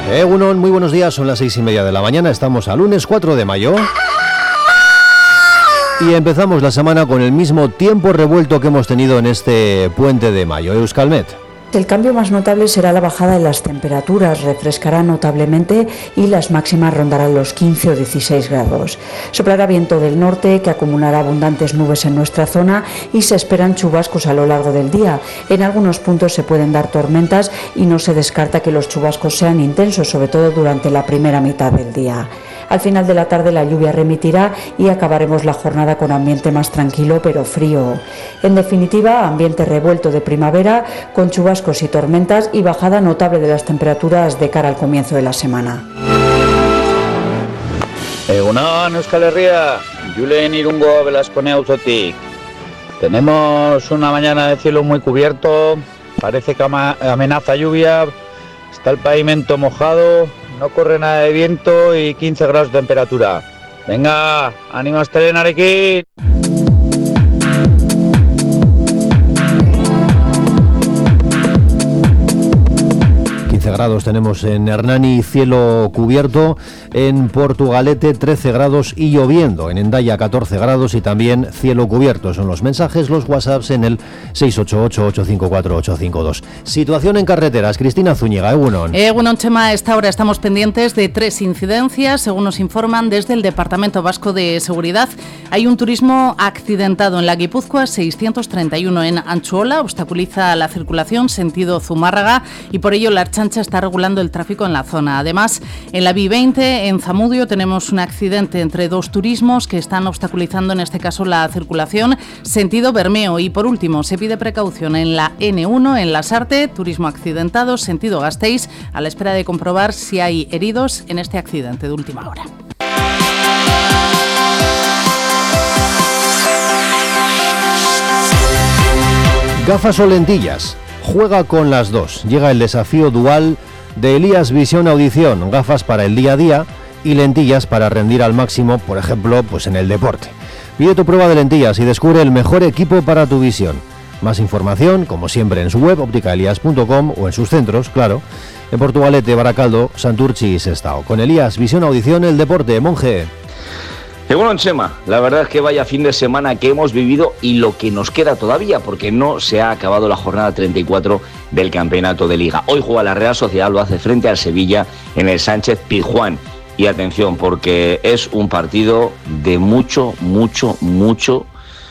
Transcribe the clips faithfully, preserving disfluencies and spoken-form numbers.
Egunon, muy buenos días, son las seis y media de la mañana, estamos a lunes cuatro de mayo y empezamos la semana con el mismo tiempo revuelto que hemos tenido en este puente de mayo. Euskalmet. El cambio más notable será la bajada en las temperaturas, refrescará notablemente y las máximas rondarán los quince o dieciséis grados. Soplará viento del norte que acumulará abundantes nubes en nuestra zona y se esperan chubascos a lo largo del día. En algunos puntos se pueden dar tormentas y no se descarta que los chubascos sean intensos, sobre todo durante la primera mitad del día. Al final de la tarde la lluvia remitirá y acabaremos la jornada con ambiente más tranquilo pero frío. En definitiva, ambiente revuelto de primavera con chubascos y tormentas y bajada notable de las temperaturas de cara al comienzo de la semana. Egunon, Euskal Herria, Julen Irungo Velascone Auzotik. Tenemos una mañana de cielo muy cubierto, parece que amenaza lluvia, está el pavimento mojado. No corre nada de viento y quince grados de temperatura. Venga, ánimo hasta el Arequín. quince grados tenemos en Hernani, cielo cubierto. En Portugalete trece grados y lloviendo. En Hendaya catorce grados y también cielo cubierto. Son los mensajes, los WhatsApps en el seis ocho ocho, ocho cinco cuatro, ocho cinco dos. Situación en carreteras. Cristina Zúñiga, Egunon. Egunon, Chema, a esta hora estamos pendientes de tres incidencias, según nos informan desde el Departamento Vasco de Seguridad. Hay un turismo accidentado en la Guipúzcoa seiscientos treinta y uno en Antzuola, obstaculiza la circulación sentido Zumárraga y por ello la Ertzaintza está regulando el tráfico en la zona. Además, en la B veinte, en Zamudio, tenemos un accidente entre dos turismos que están obstaculizando en este caso la circulación sentido Bermeo. Y por último, se pide precaución en la ene uno, en Lasarte, turismo accidentado sentido Gasteiz, a la espera de comprobar si hay heridos en este accidente de última hora. Gafas o lentillas. Juega con las dos. Llega el desafío dual de Elías Visión Audición, gafas para el día a día y lentillas para rendir al máximo, por ejemplo, pues en el deporte. Pide tu prueba de lentillas y descubre el mejor equipo para tu visión. Más información, como siempre, en su web óptica elías punto com o en sus centros, claro, en Portugalete, Baracaldo, Santurchi y Sestao. Con Elías Visión Audición, el deporte, Monje. Y bueno, Chema, la verdad es que vaya fin de semana que hemos vivido y lo que nos queda todavía, porque no se ha acabado la jornada treinta y cuatro del campeonato de Liga. Hoy juega la Real Sociedad, lo hace frente al Sevilla en el Sánchez Pizjuán. Y atención, porque es un partido de mucho, mucho, mucho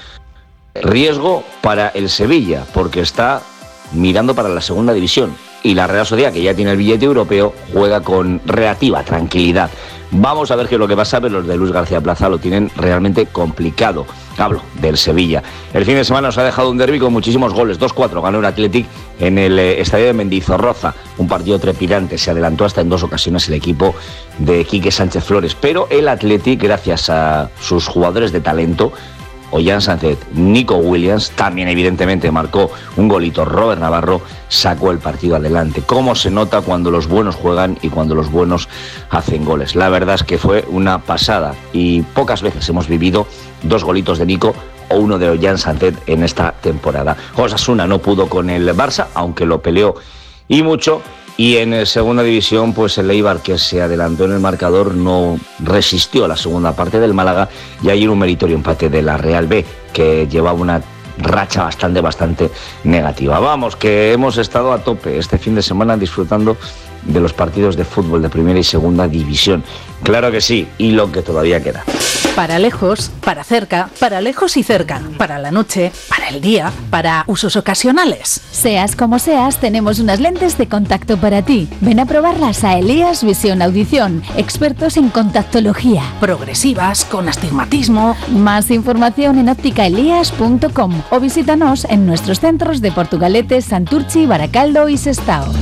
riesgo para el Sevilla, porque está mirando para la segunda división. Y la Real Sociedad, que ya tiene el billete europeo, juega con relativa tranquilidad. Vamos a ver qué es lo que pasa, pero los de Luis García Plaza lo tienen realmente complicado. Hablo del Sevilla. El fin de semana nos ha dejado un derbi con muchísimos goles. dos cuatro ganó el Athletic en el eh, estadio de Mendizorroza. Un partido trepidante. Se adelantó hasta en dos ocasiones el equipo de Quique Sánchez Flores. Pero el Athletic, gracias a sus jugadores de talento, Ollán Sánchez, Nico Williams, también evidentemente marcó un golito, Robert Navarro, sacó el partido adelante. Cómo se nota cuando los buenos juegan y cuando los buenos hacen goles. La verdad es que fue una pasada y pocas veces hemos vivido dos golitos de Nico o uno de Ollán Sánchez en esta temporada. Osasuna no pudo con el Barça, aunque lo peleó y mucho. Y en segunda división, pues el Eibar, que se adelantó en el marcador, no resistió a la segunda parte del Málaga y ayer un meritorio empate de la Real B, que llevaba una racha bastante, bastante negativa. Vamos, que hemos estado a tope este fin de semana disfrutando de los partidos de fútbol de primera y segunda división. Claro que sí, y lo que todavía queda. Para lejos, para cerca, para lejos y cerca, para la noche, para el día, para usos ocasionales. Seas como seas, tenemos unas lentes de contacto para ti. Ven a probarlas a Elías Visión Audición, expertos en contactología. Progresivas, con astigmatismo. Más información en óptica elías punto com o visítanos en nuestros centros de Portugalete, Santurchi, Baracaldo y Sestao.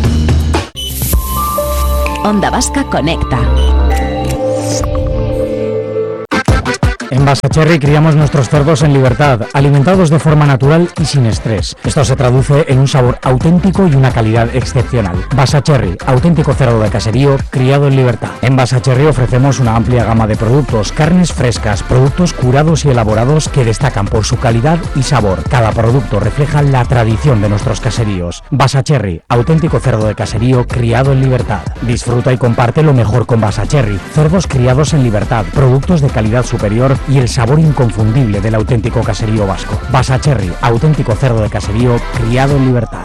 Onda Vasca Conecta. En Basacherry criamos nuestros cerdos en libertad, alimentados de forma natural y sin estrés. Esto se traduce en un sabor auténtico y una calidad excepcional. Basacherry, auténtico cerdo de caserío criado en libertad. En Basacherry ofrecemos una amplia gama de productos, carnes frescas, productos curados y elaborados que destacan por su calidad y sabor. Cada producto refleja la tradición de nuestros caseríos. Basacherry, auténtico cerdo de caserío criado en libertad. Disfruta y comparte lo mejor con Basacherry. Cerdos criados en libertad, productos de calidad superior y el sabor inconfundible del auténtico caserío vasco. Basacherry, auténtico cerdo de caserío criado en libertad.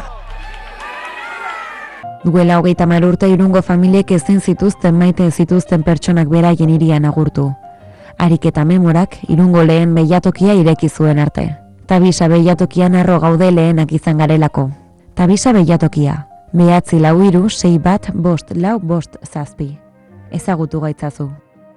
Duela hogeita hamar urte Irungo familiek ezin zituzten maite zituzten pertsonak beraien hirian agurtu. Ariketa memorak Irungo lehen beilatokia ireki zuen arte. Tabisa beilatokian harro gaude lehenak izan garelako. Tabisa beilatokia, behatzi lau hiru sei bat bost lau bost zazpi. Ezagutu gaitzazu.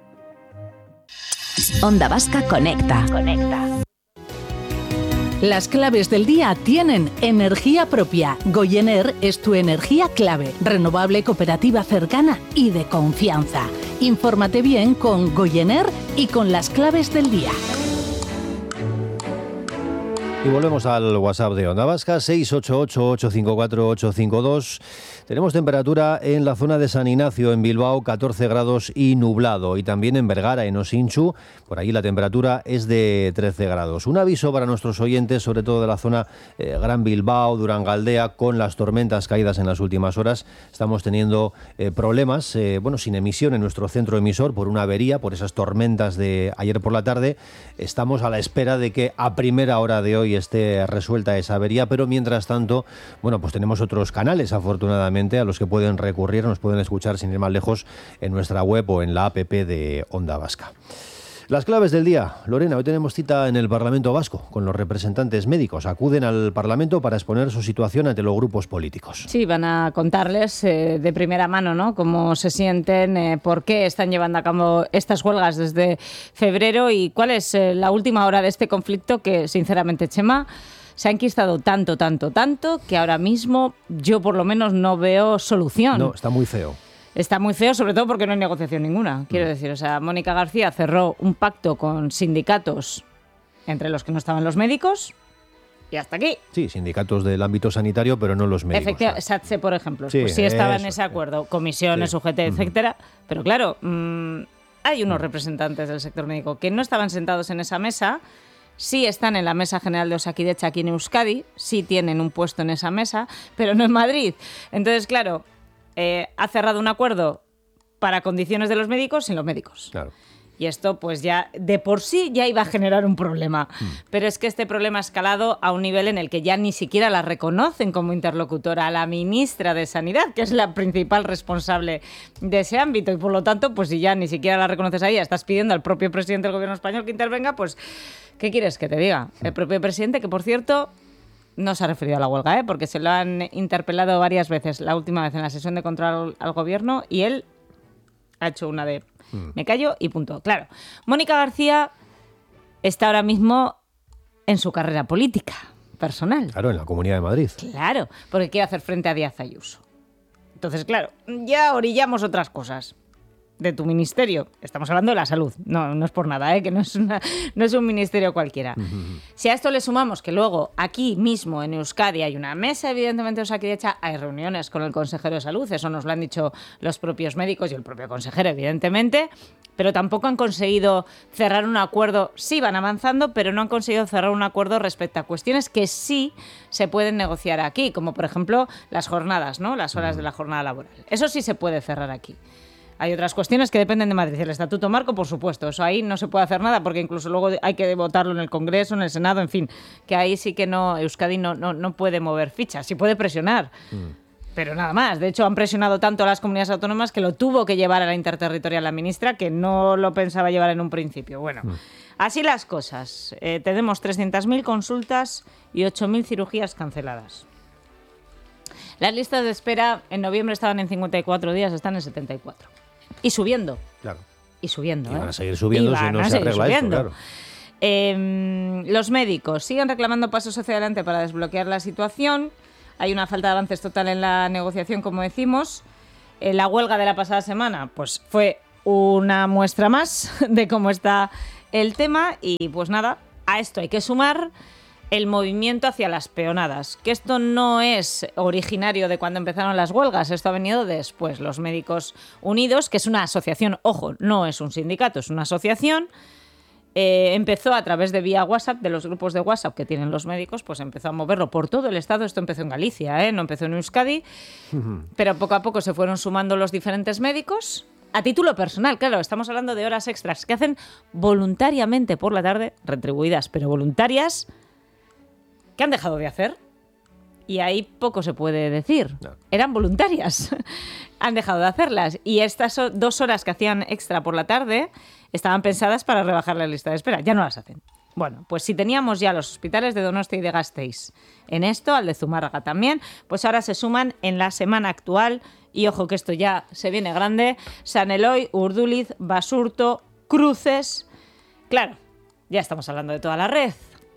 Onda Vasca Conecta. Conecta. Las claves del día tienen energía propia. Goyener es tu energía clave, renovable, cooperativa, cercana y de confianza. Infórmate bien con Goyener y con las claves del día. Y volvemos al WhatsApp de Onda Vasca, seis ocho ocho, ocho cinco cuatro, ocho cinco dos. Tenemos temperatura en la zona de San Ignacio, en Bilbao, catorce grados y nublado. Y también en Vergara, en Osinchu, por allí la temperatura es de trece grados. Un aviso para nuestros oyentes, sobre todo de la zona eh, Gran Bilbao, Durangaldea, con las tormentas caídas en las últimas horas. Estamos teniendo eh, problemas, eh, bueno, sin emisión en nuestro centro emisor por una avería, por esas tormentas de ayer por la tarde. Estamos a la espera de que a primera hora de hoy esté resuelta esa avería, pero mientras tanto, bueno, pues tenemos otros canales, afortunadamente, a los que pueden recurrir, nos pueden escuchar sin ir más lejos en nuestra web o en la app de Onda Vasca. Las claves del día. Lorena, hoy tenemos cita en el Parlamento Vasco con los representantes médicos. Acuden al Parlamento para exponer su situación ante los grupos políticos. Sí, van a contarles eh, de primera mano, ¿no?, cómo se sienten, eh, por qué están llevando a cabo estas huelgas desde febrero y cuál es eh, la última hora de este conflicto que, sinceramente, Chema, se ha enquistado tanto, tanto, tanto que ahora mismo yo por lo menos no veo solución. No, está muy feo. Está muy feo, sobre todo porque no hay negociación ninguna, quiero decir. O sea, Mónica García cerró un pacto con sindicatos, entre los que no estaban los médicos, y hasta aquí. Sí, sindicatos del ámbito sanitario, pero no los médicos. Efectivamente, SATSE, por ejemplo, sí, pues sí estaba eso, en ese acuerdo, comisiones, sí. U G T, etcétera. Pero claro, mmm, hay unos representantes del sector médico que no estaban sentados en esa mesa. Sí están en la Mesa General de Osakidecha aquí en Euskadi, sí tienen un puesto en esa mesa, pero no en Madrid. Entonces, claro, eh, ha cerrado un acuerdo para condiciones de los médicos sin los médicos. Claro. Y esto, pues ya, de por sí, ya iba a generar un problema. Mm. Pero es que este problema ha escalado a un nivel en el que ya ni siquiera la reconocen como interlocutora a la ministra de Sanidad, que es la principal responsable de ese ámbito. Y por lo tanto, pues si ya ni siquiera la reconoces a ella, estás pidiendo al propio presidente del gobierno español que intervenga, pues, ¿qué quieres que te diga? El propio presidente, que por cierto, no se ha referido a la huelga, ¿eh? Porque se lo han interpelado varias veces, la última vez en la sesión de control al gobierno, y él ha hecho una de me callo y punto. Claro, Mónica García está ahora mismo en su carrera política, personal. Claro, en la Comunidad de Madrid. Claro, porque quiere hacer frente a Díaz Ayuso. Entonces, claro, ya orillamos otras cosas de tu ministerio. Estamos hablando de la salud. No, no es por nada, ¿eh? Que no es, una, no es un ministerio cualquiera. Uh-huh. Si a esto le sumamos que luego aquí mismo en Euskadi hay una mesa, evidentemente, Osakidecha, hay reuniones con el consejero de salud, eso nos lo han dicho los propios médicos y el propio consejero, evidentemente, pero tampoco han conseguido cerrar un acuerdo. Sí van avanzando, pero no han conseguido cerrar un acuerdo respecto a cuestiones que sí se pueden negociar aquí, como por ejemplo las jornadas, ¿no? Las horas de la jornada laboral. Eso sí se puede cerrar aquí. Hay otras cuestiones que dependen de Madrid. El Estatuto Marco, por supuesto, eso ahí no se puede hacer nada porque incluso luego hay que votarlo en el Congreso, en el Senado, en fin, que ahí sí que no, Euskadi no, no, no puede mover fichas, sí puede presionar, mm. pero nada más. De hecho, han presionado tanto a las comunidades autónomas que lo tuvo que llevar a la interterritorial la ministra, que no lo pensaba llevar en un principio. Bueno, mm. así las cosas. Eh, tenemos trescientas mil consultas y ocho mil cirugías canceladas. Las listas de espera en noviembre estaban en cincuenta y cuatro días, están en setenta y cuatro. Y subiendo. Claro. Y subiendo. Y van ¿eh? a seguir subiendo si no se arregla esto, claro. Eh, los médicos siguen reclamando pasos hacia adelante para desbloquear la situación. Hay una falta de avances total en la negociación, como decimos. Eh, la huelga de la pasada semana pues fue una muestra más de cómo está el tema y pues nada, a esto hay que sumar el movimiento hacia las peonadas, que esto no es originario de cuando empezaron las huelgas, esto ha venido después. Los Médicos Unidos, que es una asociación, ojo, no es un sindicato, es una asociación, eh, empezó a través de vía WhatsApp, de los grupos de WhatsApp que tienen los médicos, pues empezó a moverlo por todo el estado. Esto empezó en Galicia, ¿eh? No empezó en Euskadi, pero poco a poco se fueron sumando los diferentes médicos. A título personal, claro, estamos hablando de horas extras que hacen voluntariamente por la tarde, retribuidas, pero voluntarias, que han dejado de hacer. Y ahí poco se puede decir. No. Eran voluntarias. Han dejado de hacerlas. Y estas dos horas que hacían extra por la tarde estaban pensadas para rebajar la lista de espera. Ya no las hacen. Bueno, pues si teníamos ya los hospitales de Donostia y de Gasteiz en esto, al de Zumárraga también, pues ahora se suman en la semana actual, y ojo que esto ya se viene grande, San Eloy, Urduliz, Basurto, Cruces. Claro, ya estamos hablando de toda la red.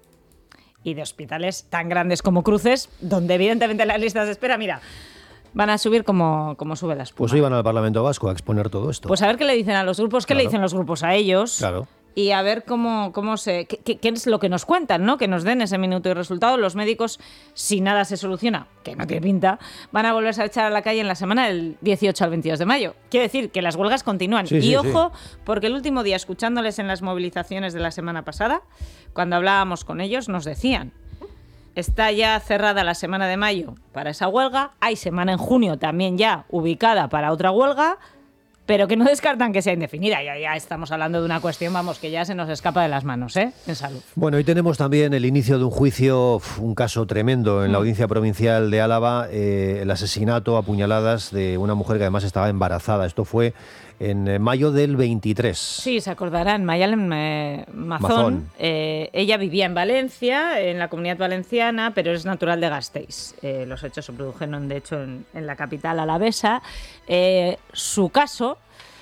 Y de hospitales tan grandes como Cruces, donde evidentemente las listas de espera, mira, van a subir como, como sube la espuma. Pues iban al Parlamento Vasco a exponer todo esto. Pues a ver qué le dicen a los grupos, qué claro. le dicen los grupos a ellos. Claro. Y a ver cómo, cómo se, qué, qué es lo que nos cuentan, ¿no? Que nos den ese minuto y resultado. Los médicos, si nada se soluciona, que no tiene pinta, van a volverse a echar a la calle en la semana del dieciocho al veintidós de mayo. Quiere decir que las huelgas continúan. Sí, y sí, ojo, sí. porque el último día, escuchándoles en las movilizaciones de la semana pasada, cuando hablábamos con ellos, nos decían: está ya cerrada la semana de mayo para esa huelga, hay semana en junio también ya ubicada para otra huelga, pero que no descartan que sea indefinida. Ya, ya estamos hablando de una cuestión, vamos, que ya se nos escapa de las manos, ¿eh? En salud. Bueno, hoy tenemos también el inicio de un juicio, un caso tremendo en mm. la Audiencia Provincial de Álava, eh, el asesinato a puñaladas de una mujer que además estaba embarazada. Esto fue en mayo del veintitrés. Sí, se acordarán, Mayalen eh, Mazón. Mazón. Eh, ella vivía en Valencia, en la Comunidad Valenciana, pero es natural de Gasteiz. Eh, los hechos se produjeron, de hecho, en, en la capital alavesa. Eh, su caso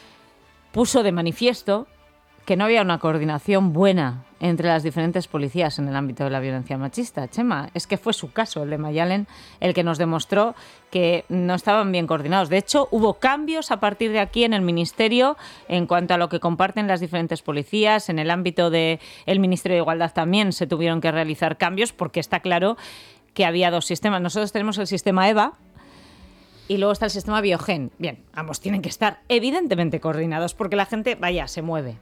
puso de manifiesto que no había una coordinación buena entre las diferentes policías en el ámbito de la violencia machista. Chema, es que fue su caso, el de Mayalen, el que nos demostró que no estaban bien coordinados. De hecho, hubo cambios a partir de aquí en el Ministerio en cuanto a lo que comparten las diferentes policías. En el ámbito del Ministerio de Igualdad también se tuvieron que realizar cambios, porque está claro que había dos sistemas. Nosotros tenemos el sistema EVA y luego está el sistema Biogen. Bien, ambos tienen que estar evidentemente coordinados, porque la gente, vaya, se mueve.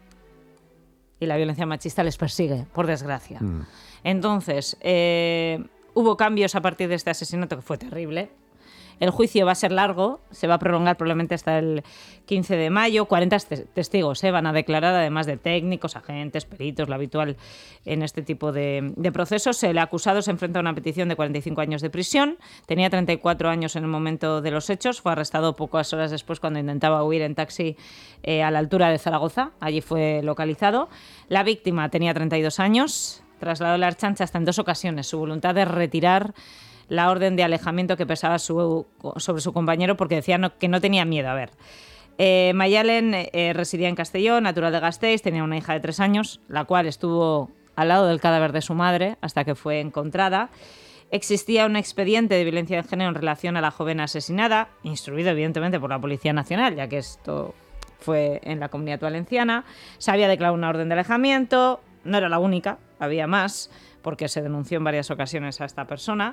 Y la violencia machista les persigue, por desgracia. Mm. Entonces, eh, hubo cambios a partir de este asesinato que fue terrible. El juicio va a ser largo, se va a prolongar probablemente hasta el quince de mayo. cuarenta te- testigos eh, van a declarar, además de técnicos, agentes, peritos, lo habitual en este tipo de, de procesos. El acusado se enfrenta a una petición de cuarenta y cinco años de prisión. Tenía treinta y cuatro años en el momento de los hechos. Fue arrestado pocas horas después cuando intentaba huir en taxi eh, a la altura de Zaragoza. Allí fue localizado. La víctima tenía treinta y dos años. Trasladó la Ertzaintza hasta en dos ocasiones su voluntad de retirar la orden de alejamiento que pesaba su, sobre su compañero, porque decía no, que no tenía miedo. A ver, eh, Mayalen eh, residía en Castellón, natural de Gasteiz, tenía una hija de tres años, la cual estuvo al lado del cadáver de su madre hasta que fue encontrada. Existía un expediente de violencia de género en relación a la joven asesinada, instruido evidentemente por la Policía Nacional, ya que esto fue en la Comunidad Valenciana. Se había declarado una orden de alejamiento, no era la única, había más, porque se denunció en varias ocasiones a esta persona.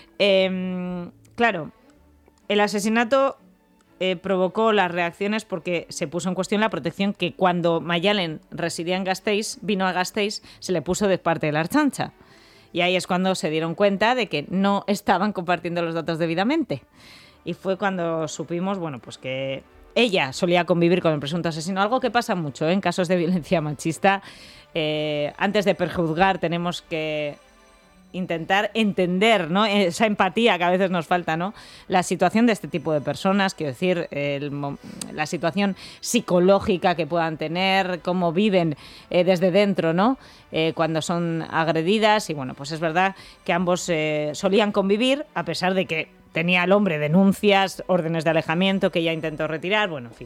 Eh, claro, el asesinato eh, provocó las reacciones porque se puso en cuestión la protección que cuando Mayalen residía en Gasteiz, vino a Gasteiz, se le puso de parte de la Ertzaintza. Y ahí es cuando se dieron cuenta de que no estaban compartiendo los datos debidamente. Y fue cuando supimos, bueno, pues que ella solía convivir con el presunto asesino, algo que pasa mucho ¿eh? en casos de violencia machista. Eh, antes de prejuzgar tenemos que intentar entender, ¿no?, esa empatía que a veces nos falta, ¿no?, la situación de este tipo de personas, quiero decir, el, la situación psicológica que puedan tener, cómo viven eh, desde dentro, ¿no?, eh, cuando son agredidas. Y bueno, pues es verdad que ambos eh, solían convivir, a pesar de que tenía el hombre denuncias, órdenes de alejamiento que ella intentó retirar, bueno, en fin.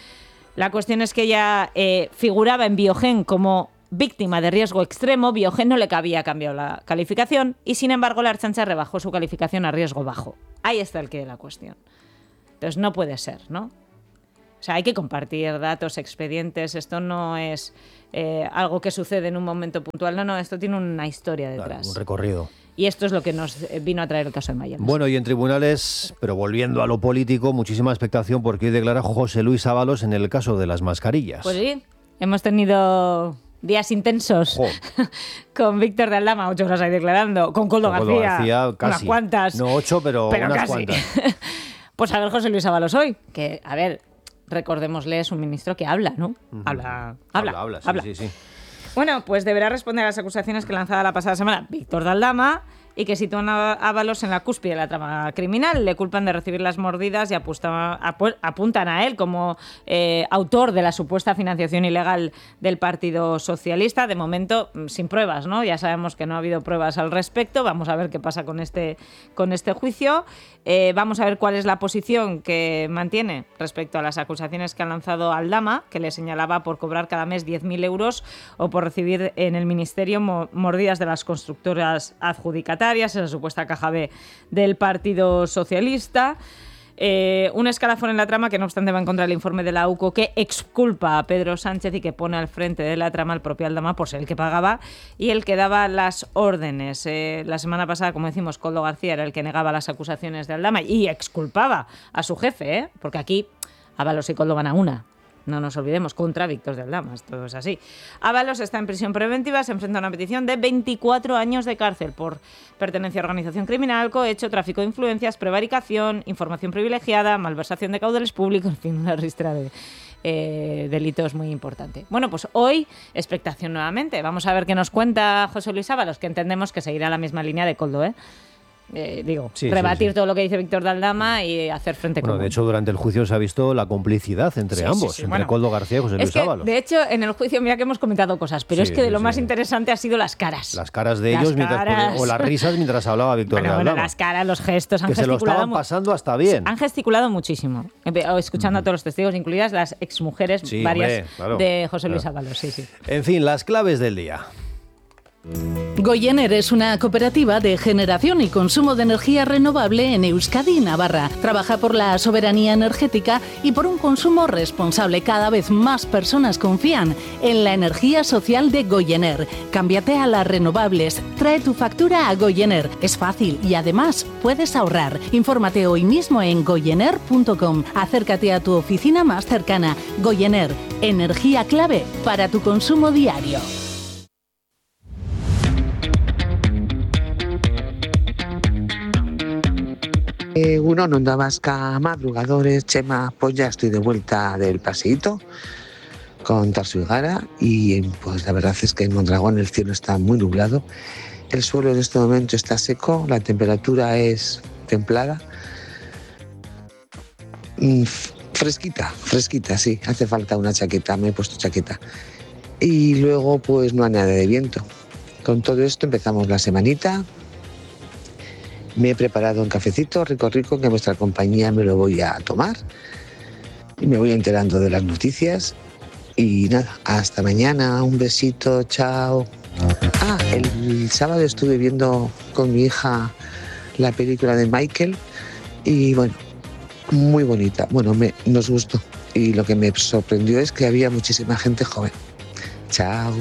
La cuestión es que ella eh, figuraba en Biogen como víctima de riesgo extremo. Biogen no le había cambiado la calificación y, sin embargo, la Ertzaintza rebajó su calificación a riesgo bajo. Ahí está el quid de la cuestión. Entonces no puede ser, ¿no? O sea, hay que compartir datos, expedientes. Esto no es eh, algo que sucede en un momento puntual. No, no, esto tiene una historia detrás. Claro, un recorrido. Y esto es lo que nos vino a traer el caso de Mayans. Bueno, y en tribunales, pero volviendo a lo político, muchísima expectación porque hoy declara José Luis Ábalos en el caso de las mascarillas. Pues sí, hemos tenido días intensos con Víctor de Aldama, ocho horas ahí declarando, con Koldo, con Koldo García, García casi. unas cuantas. No ocho, pero, pero unas casi. cuantas. Pues a ver José Luis Ábalos hoy, que, a ver, recordémosle, es un ministro que habla, ¿no? Uh-huh. Habla, habla, habla, habla, sí, habla. sí, sí. Bueno, pues deberá responder a las acusaciones que lanzaba la pasada semana Víctor de Aldama y que sitúan a Ábalos en la cúspide de la trama criminal. Le culpan de recibir las mordidas y apuesta, apu, apuntan a él como eh, autor de la supuesta financiación ilegal del Partido Socialista. De momento, sin pruebas, ¿no? Ya sabemos que no ha habido pruebas al respecto. Vamos a ver qué pasa con este, con este juicio. Eh, vamos a ver cuál es la posición que mantiene respecto a las acusaciones que ha lanzado Aldama, que le señalaba por cobrar cada mes diez mil euros o por recibir en el Ministerio mordidas de las constructoras adjudicatarias, esa supuesta caja B del Partido Socialista. Eh, un escalafón en la trama que no obstante va en contra del informe de la U C O que exculpa a Pedro Sánchez y que pone al frente de la trama al propio Aldama por ser el que pagaba y el que daba las órdenes. Eh, la semana pasada, como decimos, Koldo García era el que negaba las acusaciones de Aldama y exculpaba a su jefe, ¿eh? Porque aquí Ábalos y Koldo van a una. No nos olvidemos, contra Víctor de Aldama, esto es así. Ábalos está en prisión preventiva, se enfrenta a una petición de veinticuatro años de cárcel por pertenencia a organización criminal, cohecho, tráfico de influencias, prevaricación, información privilegiada, malversación de caudales públicos, en fin, una ristra de eh, delitos muy importante. Bueno, pues hoy, expectación nuevamente. Vamos a ver qué nos cuenta José Luis Ábalos, que entendemos que seguirá la misma línea de Koldo, ¿eh? Eh, digo, sí, rebatir sí, sí. todo lo que dice Víctor de Aldama y hacer frente bueno, común. De hecho, durante el juicio se ha visto la complicidad entre sí, ambos, sí, sí, entre bueno, Koldo García y José Luis es que, Ábalos. de hecho, en el juicio, mira que hemos comentado cosas, pero sí, es que de sí, lo sí. más interesante ha sido las caras. Las caras de las ellos caras. Mientras, o las risas mientras hablaba Víctor bueno, de Aldama. Bueno, las caras, los gestos, han que se lo gesticulado. estaban pasando hasta bien. Han gesticulado muchísimo, escuchando mm. a todos los testigos, incluidas las exmujeres sí, varias hombre, claro, de José Luis claro. Ábalos. Sí, sí. En fin, las claves del día. Goyener es una cooperativa de generación y consumo de energía renovable en Euskadi y Navarra. Trabaja por la soberanía energética y por un consumo responsable. Cada vez más personas confían en la energía social de Goyener. Cámbiate a las renovables. Trae tu factura a Goyener. Es fácil y además puedes ahorrar. Infórmate hoy mismo en goyener punto com. Acércate a tu oficina más cercana. Goyener, energía clave para tu consumo diario. Eh, uno, Onda Vasca, madrugadores, Chema, pues ya estoy de vuelta del paseíto con Tarso y Gara y pues la verdad es que en Mondragón el cielo está muy nublado, el suelo en este momento está seco, la temperatura es templada, mm, fresquita, fresquita, sí, hace falta una chaqueta, me he puesto chaqueta y luego pues no hay nada de viento. Con todo esto empezamos la semanita. Me he preparado un cafecito rico rico que vuestra compañía me lo voy a tomar y me voy enterando de las noticias y nada, hasta mañana, un besito, chao. Ah, el, el sábado estuve viendo con mi hija la película de Michael y bueno, muy bonita, bueno, me, nos gustó y lo que me sorprendió es que había muchísima gente joven. Chao.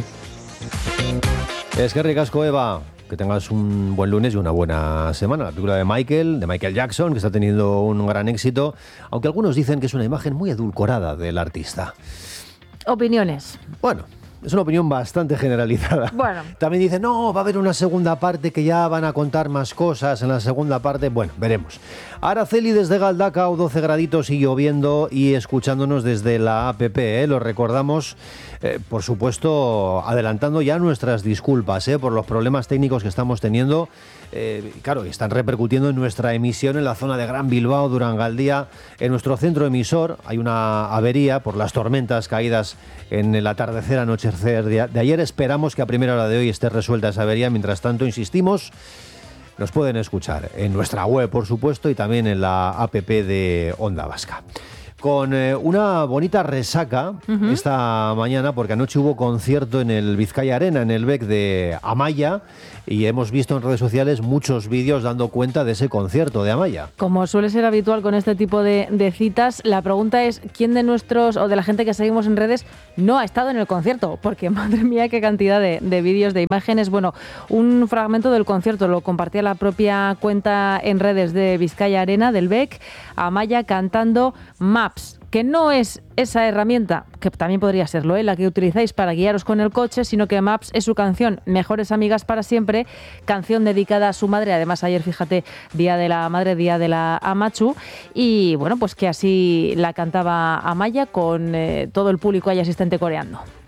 Es que ricasco, Eva. Que tengas un buen lunes y una buena semana. La película de Michael, de Michael Jackson, que está teniendo un gran éxito, aunque algunos dicen que es una imagen muy edulcorada del artista. Opiniones. Bueno, es una opinión bastante generalizada. Bueno. También dicen, no, va a haber una segunda parte que ya van a contar más cosas en la segunda parte. Bueno, veremos. Araceli desde Galdacao, doce graditos y lloviendo y escuchándonos desde la app, ¿eh? Lo recordamos, eh, por supuesto, adelantando ya nuestras disculpas ¿eh? por los problemas técnicos que estamos teniendo. Eh, claro, están repercutiendo en nuestra emisión en la zona de Gran Bilbao, Durangaldía. En nuestro centro emisor hay una avería por las tormentas caídas en el atardecer, anochecer de ayer. Esperamos que a primera hora de hoy esté resuelta esa avería. Mientras tanto, insistimos, nos pueden escuchar en nuestra web, por supuesto, y también en la app de Onda Vasca. con eh, una bonita resaca uh-huh. esta mañana, porque anoche hubo concierto en el Vizcaya Arena, en el B E C de Amaya, y hemos visto en redes sociales muchos vídeos dando cuenta de ese concierto de Amaya. Como suele ser habitual con este tipo de, de citas, la pregunta es ¿quién de nuestros o de la gente que seguimos en redes no ha estado en el concierto? Porque madre mía, qué cantidad de, de vídeos, de imágenes. Bueno, un fragmento del concierto lo compartía la propia cuenta en redes de Vizcaya Arena, del B E C, Amaya cantando Maps, que no es esa herramienta, que también podría serlo, ¿eh? la que utilizáis para guiaros con el coche, sino que Maps es su canción Mejores Amigas para Siempre, canción dedicada a su madre. Además, ayer, fíjate, Día de la Madre, Día de la Amachu, y bueno, pues que así la cantaba Amaya con eh, todo el público ahí asistente coreando.